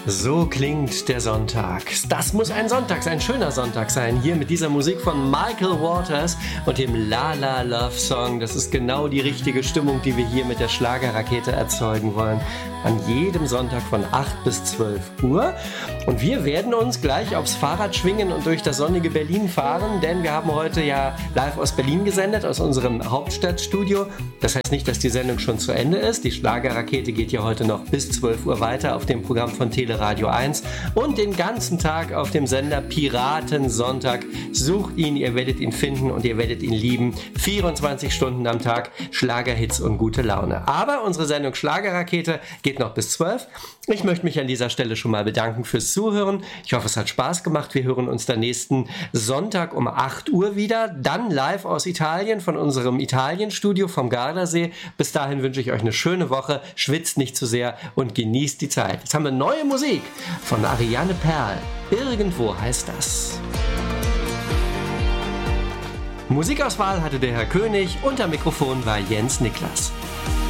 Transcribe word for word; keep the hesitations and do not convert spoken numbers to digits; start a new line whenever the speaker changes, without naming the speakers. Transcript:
So klingt der Sonntag. Das muss ein Sonntag, ein schöner Sonntag sein. Hier mit dieser Musik von Michael Waters und dem La La Love Song. Das ist genau die richtige Stimmung, die wir hier mit der Schlagerrakete erzeugen wollen. An jedem Sonntag von acht bis zwölf Uhr. Und wir werden uns gleich aufs Fahrrad schwingen und durch das sonnige Berlin fahren, denn wir haben heute ja live aus Berlin gesendet, aus unserem Hauptstadtstudio. Das heißt nicht, dass die Sendung schon zu Ende ist. Die Schlagerrakete geht ja heute noch bis zwölf Uhr weiter auf dem Programm von Tele Radio eins und den ganzen Tag auf dem Sender Piratensonntag. Sucht ihn, ihr werdet ihn finden und ihr werdet ihn lieben. vierundzwanzig Stunden am Tag, Schlagerhits und gute Laune. Aber unsere Sendung Schlagerrakete geht noch bis zwölf. Ich möchte mich an dieser Stelle schon mal bedanken fürs Zuhören. Ich hoffe, es hat Spaß gemacht. Wir hören uns dann nächsten Sonntag um acht Uhr wieder. Dann live aus Italien von unserem Italienstudio vom Gardasee. Bis dahin wünsche ich euch eine schöne Woche. Schwitzt nicht zu sehr und genießt die Zeit. Jetzt haben wir neue Musik von Ariane Perl. Irgendwo heißt das. Musikauswahl hatte der Herr König und am Mikrofon war Jens Niklas.